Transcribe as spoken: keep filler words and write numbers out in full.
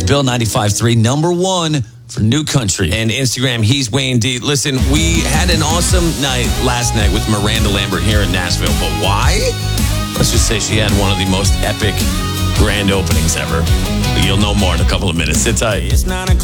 Bill ninety-five point three, number one for New Country. And Instagram, he's Wayne D. Listen, we had an awesome night last night with Miranda Lambert here in Nashville. But why? Let's just say she had one of the most epic grand openings ever. You'll know more in a couple of minutes. Sit tight. It's nine o'clock.